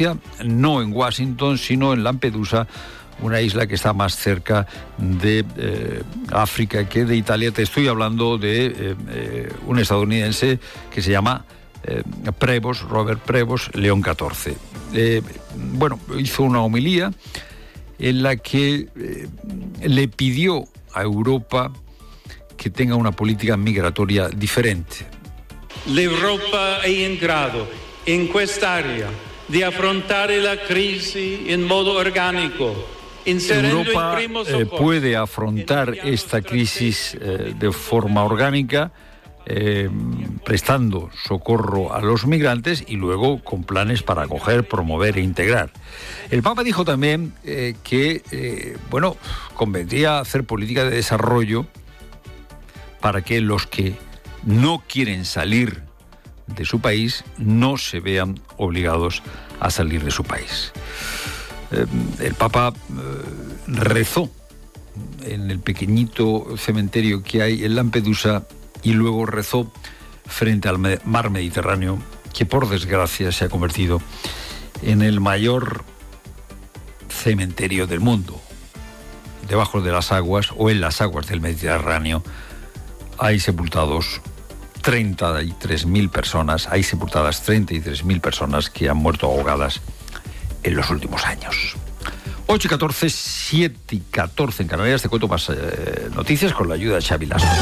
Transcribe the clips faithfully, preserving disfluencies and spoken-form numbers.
Escocia, no en Washington, sino en Lampedusa, una isla que está más cerca de eh, África que de Italia. Te estoy hablando de eh, eh, un estadounidense que se llama eh, Prevost, Robert Prevost, León catorce. Eh, bueno, hizo una homilía en la que eh, le pidió a Europa que tenga una política migratoria differente. L'Europa è in grado, in quest'area, di affrontare la crisi in modo organico. Europa eh, puede afrontar esta crisis eh, de forma orgánica, eh, prestando socorro a los migrantes y luego con planes para acoger, promover e integrar. El Papa dijo también eh, que, eh, bueno, convendría hacer política de desarrollo para que los que no quieren salir de su país no se vean obligados a salir de su país. Eh, el Papa eh, rezó en el pequeñito cementerio que hay en Lampedusa y luego rezó frente al mar Mediterráneo, que por desgracia se ha convertido en el mayor cementerio del mundo. Debajo de las aguas o en las aguas del Mediterráneo hay sepultados treinta y tres mil personas, hay sepultadas treinta y tres mil personas que han muerto ahogadas en los últimos años. ocho y catorce, siete y catorce en Canarias. Te cuento más eh, noticias con la ayuda de Xavi Lastra.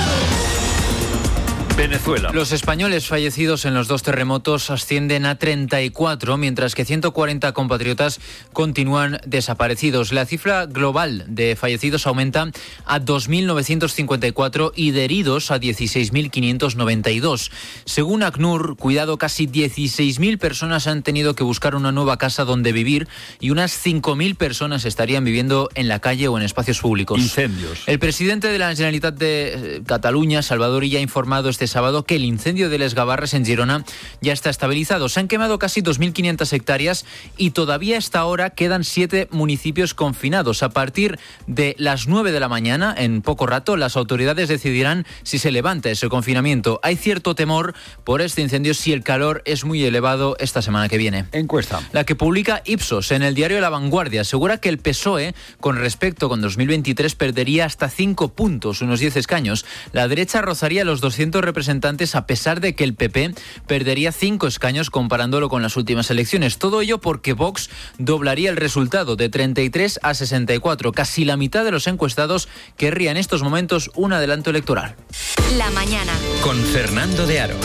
Venezuela. Los españoles fallecidos en los dos terremotos ascienden a treinta y cuatro, mientras que ciento cuarenta compatriotas continúan desaparecidos. La cifra global de fallecidos aumenta a dos mil novecientos cincuenta y cuatro y de heridos a dieciséis mil quinientos noventa y dos. Según ACNUR, cuidado, casi dieciséis mil personas han tenido que buscar una nueva casa donde vivir y unas cinco mil personas estarían viviendo en la calle o en espacios públicos. Incendios. El presidente de la Generalitat de Cataluña, Salvador Illa, ha informado este sábado que el incendio de Les Gavarres en Girona ya está estabilizado. Se han quemado casi dos mil quinientas hectáreas y todavía a esta hora quedan siete municipios confinados. A partir de las nueve de la mañana, en poco rato, las autoridades decidirán si se levanta ese confinamiento. Hay cierto temor por este incendio si el calor es muy elevado esta semana que viene. Encuesta. La que publica Ipsos en el diario La Vanguardia asegura que el P S O E, con respecto con dos mil veintitrés, perdería hasta cinco puntos, unos diez escaños. La derecha rozaría los doscientos representantes a pesar de que el P P perdería cinco escaños comparándolo con las últimas elecciones. Todo ello porque Vox doblaría el resultado de treinta y tres a sesenta y cuatro. Casi la mitad de los encuestados querría en estos momentos un adelanto electoral. La mañana. Con Fernando de Aro.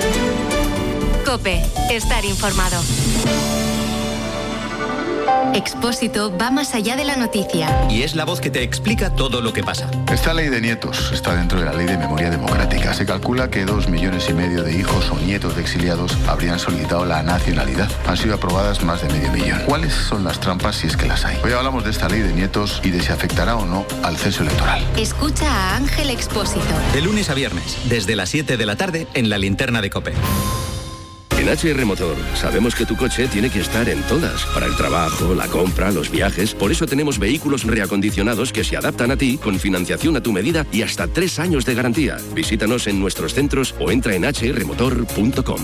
COPE. Estar informado. Expósito va más allá de la noticia. Y es la voz que te explica todo lo que pasa. Esta ley de nietos está dentro de la ley de memoria democrática. Se calcula que dos millones y medio de hijos o nietos de exiliados habrían solicitado la nacionalidad. Han sido aprobadas más de medio millón. ¿Cuáles son las trampas si es que las hay? Hoy hablamos de esta ley de nietos y de si afectará o no al censo electoral. Escucha a Ángel Expósito. De lunes a viernes, desde las siete de la tarde, en la linterna de COPE. En H R Motor sabemos que tu coche tiene que estar en todas, para el trabajo, la compra, los viajes. Por eso tenemos vehículos reacondicionados que se adaptan a ti, con financiación a tu medida y hasta tres años de garantía. Visítanos en nuestros centros o entra en h r motor punto com.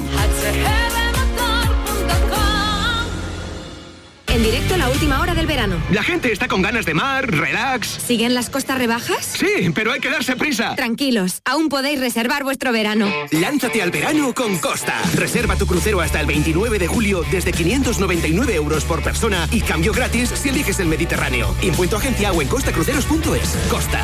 En directo, la última hora del verano. La gente está con ganas de mar, relax. ¿Siguen las costas rebajas? Sí, pero hay que darse prisa. Tranquilos, aún podéis reservar vuestro verano. Lánzate al verano con Costa. Reserva tu crucero hasta el veintinueve de julio desde quinientos noventa y nueve euros por persona y cambio gratis si eliges el Mediterráneo. Impuesto agencia o en costa cruceros punto es. Costa.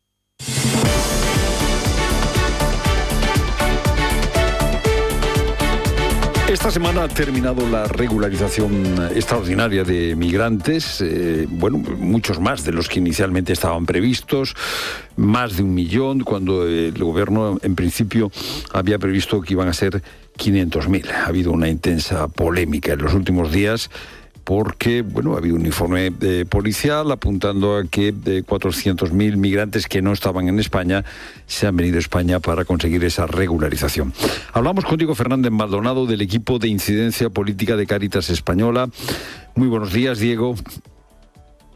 Esta semana ha terminado la regularización extraordinaria de migrantes, eh, bueno, muchos más de los que inicialmente estaban previstos, más de un millón, cuando el gobierno en principio había previsto que iban a ser quinientos mil. Ha habido una intensa polémica en los últimos días, porque, bueno, ha habido un informe eh, policial apuntando a que de cuatrocientos mil migrantes que no estaban en España se han venido a España para conseguir esa regularización. Hablamos con Diego Fernández Maldonado del equipo de incidencia política de Cáritas Española. Muy buenos días, Diego.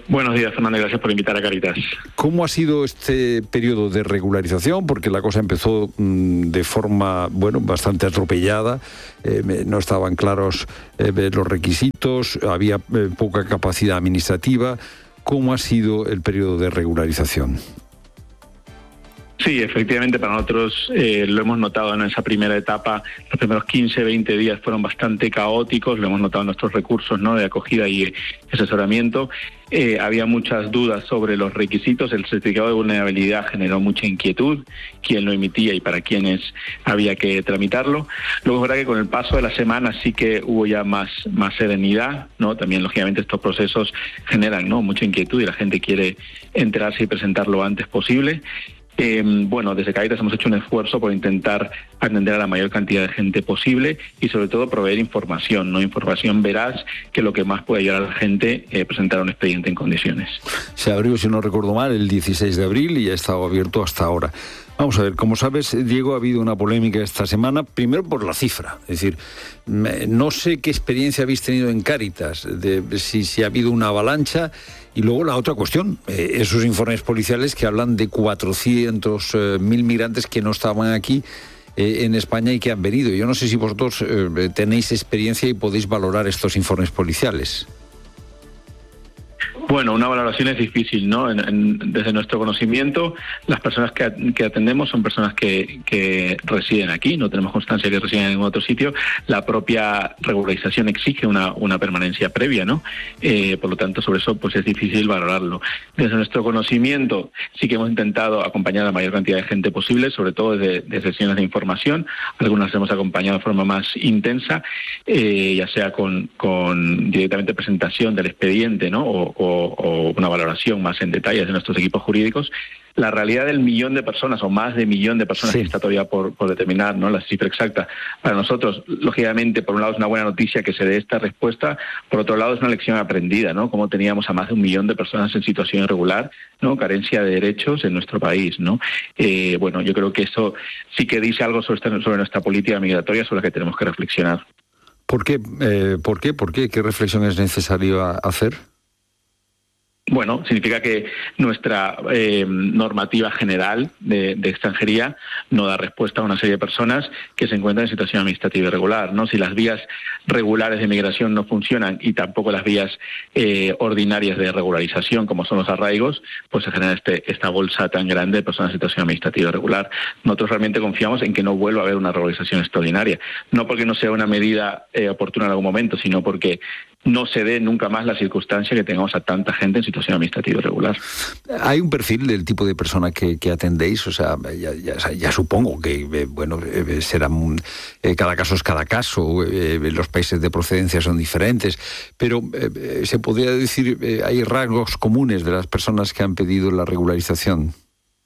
Buenos días, Fernando, gracias por invitar a Cáritas. ¿Cómo ha sido este periodo de regularización? Porque la cosa empezó mmm, de forma, bueno, bastante atropellada, eh, no estaban claros eh, los requisitos, había eh, poca capacidad administrativa. ¿Cómo ha sido el periodo de regularización? Sí, efectivamente, para nosotros eh, lo hemos notado en esa primera etapa. Los primeros quince, veinte días fueron bastante caóticos, lo hemos notado en nuestros recursos, ¿no?, de acogida y asesoramiento. Eh, había muchas dudas sobre los requisitos. El certificado de vulnerabilidad generó mucha inquietud, quién lo emitía y para quiénes había que tramitarlo. Luego es verdad que con el paso de las semanas sí que hubo ya más, más serenidad, ¿no? También, lógicamente, estos procesos generan, ¿no?, mucha inquietud y la gente quiere enterarse y presentar lo antes posible. Eh, bueno, desde Cáritas hemos hecho un esfuerzo por intentar atender a la mayor cantidad de gente posible y sobre todo proveer información, no información veraz, que lo que más puede ayudar a la gente es eh, presentar un expediente en condiciones. Se abrió, si no recuerdo mal, el dieciséis de abril y ha estado abierto hasta ahora. Vamos a ver, como sabes, Diego, ha habido una polémica esta semana, primero por la cifra. Es decir, no sé qué experiencia habéis tenido en Cáritas, de si, si ha habido una avalancha. Y luego la otra cuestión, eh, esos informes policiales que hablan de cuatrocientos mil eh, migrantes que no estaban aquí eh, en España y que han venido. Yo no sé si vosotros eh, tenéis experiencia y podéis valorar estos informes policiales. Bueno, una valoración es difícil, ¿no? En, en, desde nuestro conocimiento, las personas que, que atendemos son personas que, que residen aquí, no tenemos constancia de que residen en ningún otro sitio. La propia regularización exige una, una permanencia previa, ¿no? Eh, por lo tanto, sobre eso pues es difícil valorarlo. Desde nuestro conocimiento, sí que hemos intentado acompañar a la mayor cantidad de gente posible, sobre todo desde, desde sesiones de información. Algunas hemos acompañado de forma más intensa, eh, ya sea con, con directamente presentación del expediente, ¿no? O, o o una valoración más en detalle de nuestros equipos jurídicos. La realidad del millón de personas o más de millón de personas, sí, que está todavía por, por determinar, ¿no?, la cifra exacta. Para nosotros, lógicamente, por un lado es una buena noticia que se dé esta respuesta, por otro lado es una lección aprendida, ¿no?, como teníamos a más de un millón de personas en situación irregular, ¿no?, carencia de derechos en nuestro país, ¿no? Eh, bueno, yo creo que eso sí que dice algo sobre, esta, sobre nuestra política migratoria, sobre la que tenemos que reflexionar. ¿Por qué? Eh, ¿Por qué? ¿Por qué? ¿Qué reflexión es necesario hacer? Bueno, significa que nuestra eh, normativa general de, de extranjería no da respuesta a una serie de personas que se encuentran en situación administrativa irregular, ¿no? Si las vías regulares de migración no funcionan y tampoco las vías eh, ordinarias de regularización, como son los arraigos, pues se genera este, esta bolsa tan grande de personas en situación administrativa irregular. Nosotros realmente confiamos en que no vuelva a haber una regularización extraordinaria, no porque no sea una medida eh, oportuna en algún momento, sino porque no se dé nunca más la circunstancia que tengamos a tanta gente en situación administrativa irregular. ¿Hay un perfil del tipo de persona que, que atendéis? O sea, ya, ya, ya supongo que, eh, bueno, eh, será eh, cada caso es cada caso, eh, los países de procedencia son diferentes, pero eh, se podría decir, eh, hay rasgos comunes de las personas que han pedido la regularización.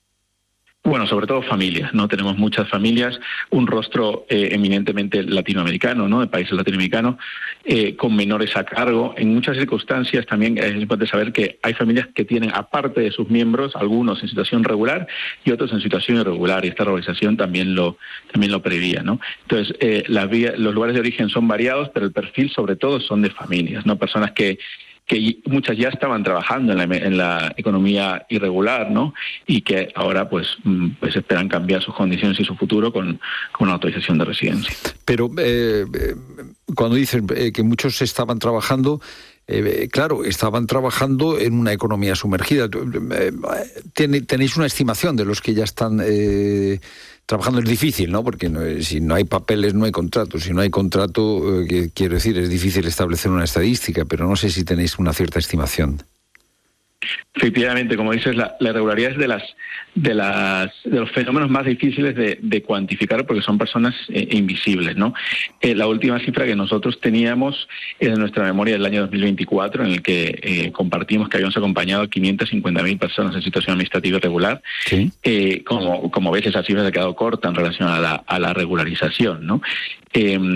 Bueno, sobre todo familias, ¿no? Tenemos muchas familias, un rostro eh, eminentemente latinoamericano, ¿no?, de países latinoamericanos, eh, con menores a cargo. En muchas circunstancias también es importante saber que hay familias que tienen, aparte de sus miembros, algunos en situación regular y otros en situación irregular, y esta regularización también lo también lo prevía, ¿no? Entonces, eh, las vías, los lugares de origen son variados, pero el perfil sobre todo son de familias, ¿no? Personas que que muchas ya estaban trabajando en la, en la economía irregular, ¿no?, y que ahora pues, pues esperan cambiar sus condiciones y su futuro con, con una autorización de residencia. Pero eh, cuando dicen eh, que muchos estaban trabajando, eh, claro, estaban trabajando en una economía sumergida. Eh, ¿Tenéis una estimación de los que ya están eh, trabajando? Es difícil, ¿no? Porque no, si no hay papeles no hay contrato. Si no hay contrato, eh, quiero decir, es difícil establecer una estadística, pero no sé si tenéis una cierta estimación. Efectivamente, como dices, la, la irregularidad es de las de las de los fenómenos más difíciles de, de cuantificar, porque son personas eh, invisibles, ¿no? Eh, la última cifra que nosotros teníamos es de nuestra memoria del año dos mil veinticuatro, en el que eh, compartimos que habíamos acompañado a quinientas cincuenta mil personas en situación administrativa irregular. ¿Sí? Eh, como como ves, esa cifra se ha quedado corta en relación a la a la regularización, ¿no? Eh,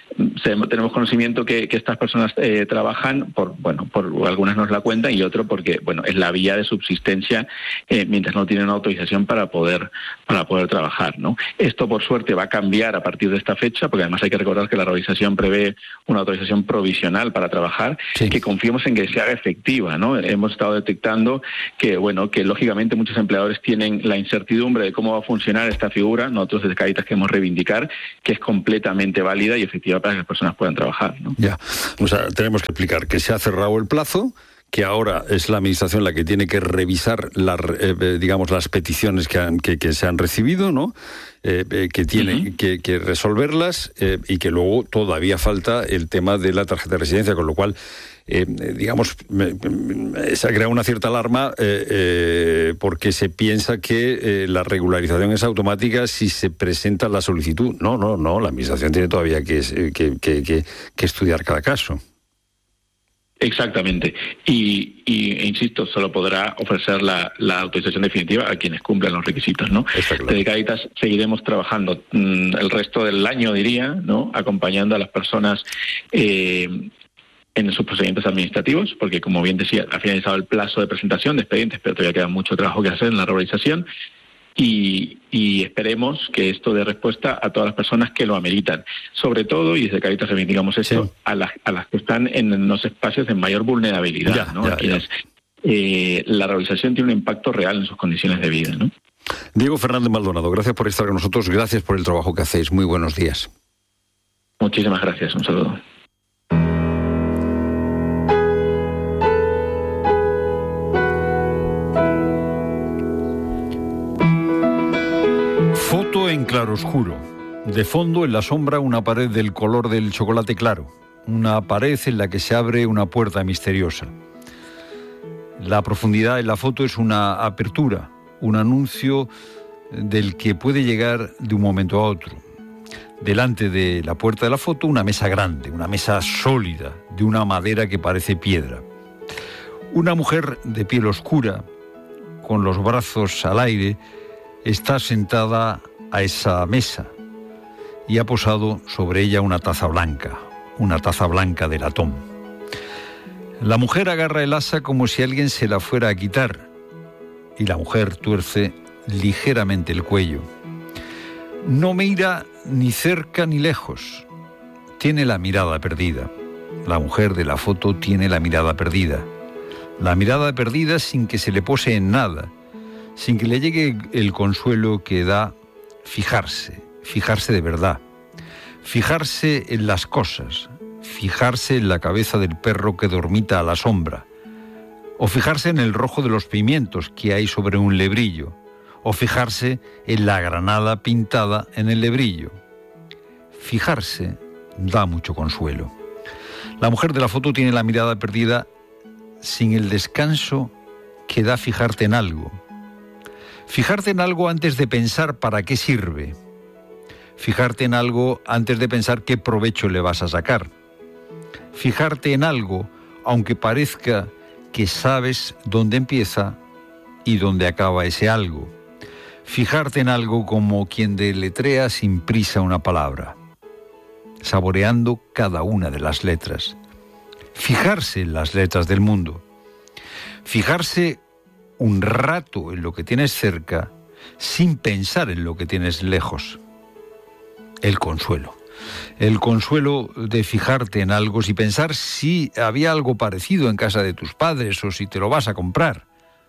tenemos conocimiento que, que estas personas eh, trabajan, por bueno, por algunas nos la cuentan y otro porque bueno es la vía de subsistencia eh, mientras no tienen autorización para poder para poder trabajar, ¿no? Esto por suerte va a cambiar a partir de esta fecha, porque además hay que recordar que la regularización prevé una autorización provisional para trabajar, sí. que confiemos en que se haga efectiva, ¿no? Hemos estado detectando que bueno que lógicamente muchos empleadores tienen la incertidumbre de cómo va a funcionar esta figura. Nosotros desde Cáritas queremos reivindicar que es completamente válida y efectiva para que las personas puedan trabajar, ¿no? Ya, o sea, tenemos que explicar que se ha cerrado el plazo, que ahora es la administración la que tiene que revisar la, eh, digamos las peticiones que, han, que, que se han recibido, ¿no? Eh, eh, que tiene uh-huh. que, que resolverlas eh, y que luego todavía falta el tema de la tarjeta de residencia, con lo cual eh, digamos me, me, se ha creado una cierta alarma eh, eh, porque se piensa que eh, la regularización es automática si se presenta la solicitud. No, no, no, la administración tiene todavía que, que, que, que, que estudiar cada caso. Exactamente. Y, y e insisto, solo podrá ofrecer la, la autorización definitiva a quienes cumplan los requisitos, ¿no? Claro. Desde Cáritas seguiremos trabajando mmm, el resto del año, diría, ¿no? Acompañando a las personas eh, en sus procedimientos administrativos, porque como bien decía, ha finalizado el plazo de presentación de expedientes, pero todavía queda mucho trabajo que hacer en la regularización. Y, y esperemos que esto dé respuesta a todas las personas que lo ameritan. Sobre todo, y desde Cáritas reivindicamos esto, sí. a, las, a las que están en los espacios de mayor vulnerabilidad, ya, ¿no? Ya, quienes, eh, la regularización tiene un impacto real en sus condiciones de vida, ¿no? Diego Fernández Maldonado, gracias por estar con nosotros, gracias por el trabajo que hacéis. Muy buenos días. Muchísimas gracias, un saludo. Foto en claroscuro. De fondo, en la sombra, una pared del color del chocolate claro. Una pared en la que se abre una puerta misteriosa. La profundidad en la foto es una apertura, un anuncio del que puede llegar de un momento a otro. Delante de la puerta de la foto, una mesa grande, una mesa sólida, de una madera que parece piedra. Una mujer de piel oscura, con los brazos al aire, está sentada a esa mesa y ha posado sobre ella una taza blanca, una taza blanca de latón. La mujer agarra el asa como si alguien se la fuera a quitar y la mujer tuerce ligeramente el cuello. No mira ni cerca ni lejos, tiene la mirada perdida. La mujer de la foto tiene la mirada perdida. La mirada perdida sin que se le pose en nada, sin que le llegue el consuelo que da fijarse, fijarse de verdad, fijarse en las cosas, fijarse en la cabeza del perro que dormita a la sombra, o fijarse en el rojo de los pimientos que hay sobre un lebrillo, o fijarse en la granada pintada en el lebrillo. Fijarse da mucho consuelo. La mujer de la foto tiene la mirada perdida sin el descanso que da fijarte en algo. Fijarte en algo antes de pensar para qué sirve. Fijarte en algo antes de pensar qué provecho le vas a sacar. Fijarte en algo, aunque parezca que sabes dónde empieza y dónde acaba ese algo. Fijarte en algo como quien deletrea sin prisa una palabra, saboreando cada una de las letras. Fijarse en las letras del mundo. Fijarse un rato en lo que tienes cerca, sin pensar en lo que tienes lejos. El consuelo. El consuelo de fijarte en algo sin pensar si había algo parecido en casa de tus padres o si te lo vas a comprar.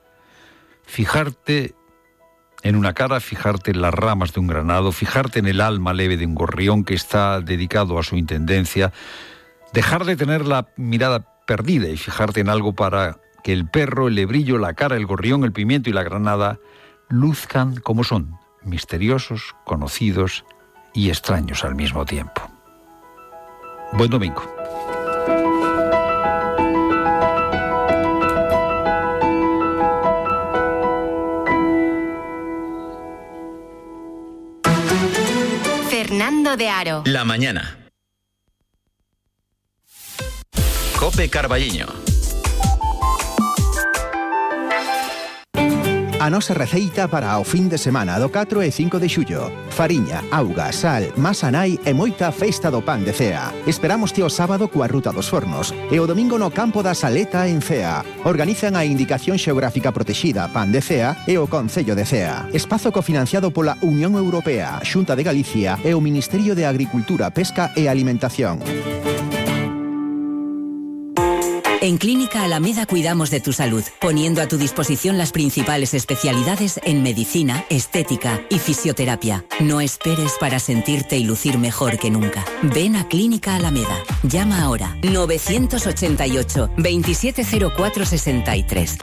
Fijarte en una cara, fijarte en las ramas de un granado, fijarte en el alma leve de un gorrión que está dedicado a su intendencia, dejar de tener la mirada perdida y fijarte en algo para que el perro, el lebrillo, la cara, el gorrión, el pimiento y la granada luzcan como son, misteriosos, conocidos y extraños al mismo tiempo. Buen domingo. Fernando de Aro. La mañana. Cope Carballiño. A nosa receita para o fin de semana do catro e cinco de xullo. Fariña, auga, sal, masa nai e moita festa do pan de Cea. Esperámoste o sábado coa Ruta dos Fornos e o domingo no campo da Saleta en Cea. Organizan a Indicación Xeográfica Protexida Pan de Cea e o Concello de Cea. Espazo cofinanciado pola Unión Europea, Xunta de Galicia e o Ministerio de Agricultura, Pesca e Alimentación. En Clínica Alameda cuidamos de tu salud, poniendo a tu disposición las principales especialidades en medicina, estética y fisioterapia. No esperes para sentirte y lucir mejor que nunca. Ven a Clínica Alameda. Llama ahora novecientos ochenta y ocho, veintisiete cero cuatro sesenta y tres.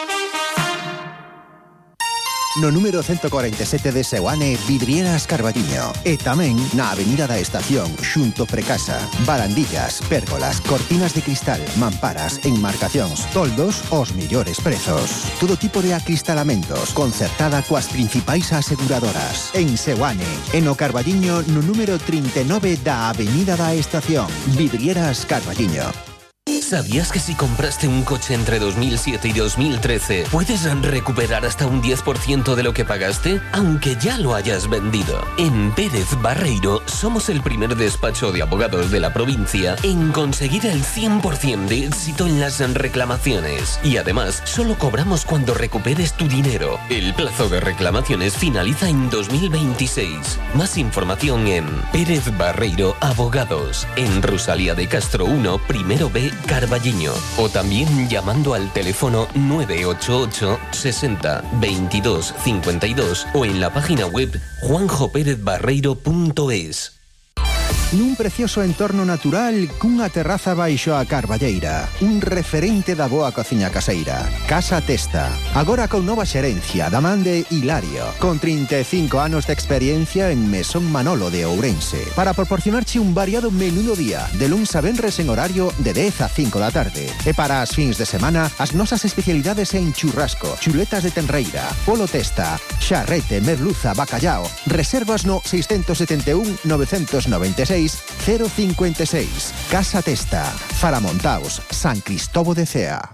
No número ciento cuarenta y siete de Seoane, Vidrieras Carballiño. E tamén na Avenida da Estación, xunto Precasa. Barandillas, pérgolas, cortinas de cristal, mamparas, enmarcacións, toldos, os millores prezos. Todo tipo de acristalamentos, concertada coas principais aseguradoras. En Seoane, en o Carballiño, no número trinta e nove da Avenida da Estación. Vidrieras Carballiño. ¿Sabías que si compraste un coche entre dos mil siete y dos mil trece puedes recuperar hasta un diez por ciento de lo que pagaste, aunque ya lo hayas vendido? En Pérez Barreiro somos el primer despacho de abogados de la provincia en conseguir el cien por ciento de éxito en las reclamaciones. Y además, solo cobramos cuando recuperes tu dinero. El plazo de reclamaciones finaliza en dos mil veintiséis. Más información en Pérez Barreiro Abogados, en Rosalía de Castro uno, primero B, Carballiño, o también llamando al teléfono nueve ocho ocho sesenta veintidós cincuenta y dos o en la página web juanjo pérez barreiro punto es. Nun precioso entorno natural cunha terraza baixo a Carballeira. Un referente da boa cociña caseira. Casa Testa. Agora con nova xerencia da man de Hilario. Con trinta e cinco anos de experiencia en Mesón Manolo de Ourense. Para proporcionarche un variado menú do día. De luns a venres en horario de dez a cinco da tarde. E para as fins de semana, as nosas especialidades en churrasco, chuletas de tenreira, polo testa, xarrete, merluza, bacallao. Reservas no seiscentos setenta e un, novecentos noventa e seis cero cincuenta y seis. Casa Testa, Faramontaos, San Cristóbal de Cea.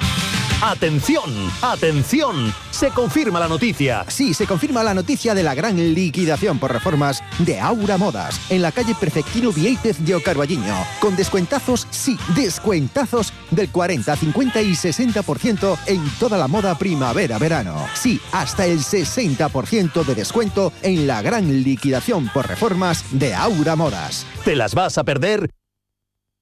¡Atención! ¡Atención! Se confirma la noticia. Sí, se confirma la noticia de la gran liquidación por reformas de Aura Modas en la calle Prefectino Viéitez de O Carballiño. Con descuentazos, sí, descuentazos del cuarenta, cincuenta y sesenta por ciento en toda la moda primavera-verano. Sí, hasta el sesenta por ciento de descuento en la gran liquidación por reformas de Aura Modas. ¿Te las vas a perder?